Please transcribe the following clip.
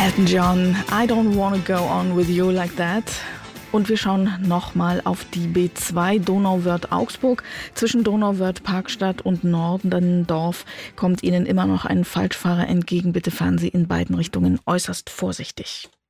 Elton John, I don't wanna go on with you like that. Und wir schauen nochmal auf die B2 Donauwörth-Augsburg. Zwischen Donauwörth-Parkstadt und Nordendorf kommt Ihnen immer noch ein Falschfahrer entgegen. Bitte fahren Sie in beiden Richtungen äußerst vorsichtig.